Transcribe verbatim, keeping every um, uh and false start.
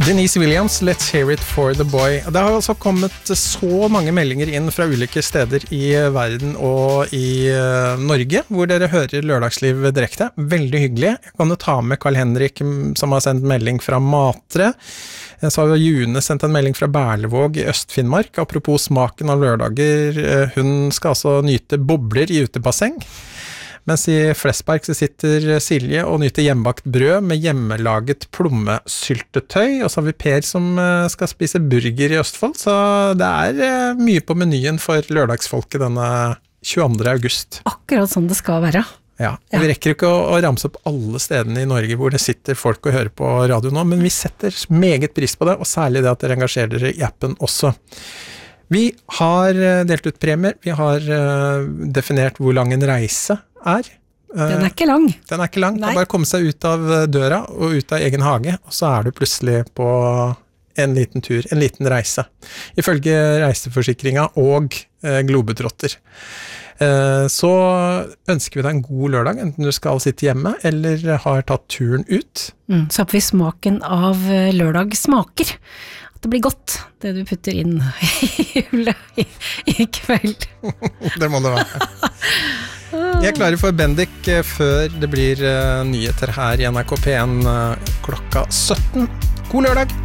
Denise Williams, Let's Hear It for the Boy. Det har altså kommet så mange meldinger inn fra ulike steder i verden og i uh, Norge, hvor dere hører Lørdagsliv direkte. Veldig hyggelig. Jeg kan jo ta med Karl Henrik, som har sendt melding fra Matre. Så har June sendt en melding fra Berlevåg i Øst-Finnmark. Apropos smaken av lørdager, hun skal altså nyte bobler i utebasseng. Mens i Flesberg så sitter Silje og nyter hjemmebakt brød med hjemmelaget plommesyltetøy, og så har vi Per som skal spise burger i Østfold, så det er mye på menyen for lørdagsfolket denne tjueandre august. Akkurat sånn det skal være. Ja, vi rekker ikke å, å ramse opp alle stedene i Norge hvor det sitter folk og hører på radio nå, men vi setter meget pris på det, og særlig det at dere engasjerer dere i appen også. Vi har delt ut premier, vi har uh, definert hvor lang en reise er. Den er ikke lang. Den er ikke lang, det er bare å komme seg ut av døra og ut av egen hage, og så er du plutselig på en liten tur, en liten reise. Ifølge reiseforsikringa og eh, Globetrotter. Eh, så ønsker vi deg en god lørdag, enten du skal sitte hjemme eller har tatt turen ut. Mm, så håper vi smaken av lørdag smaker. At det blir godt, det du putter inn i hullet i, i kveld. Det må det være. Jeg er klar for Bendik før det blir nyheter her i N R K P en klokka sytten. God lørdag!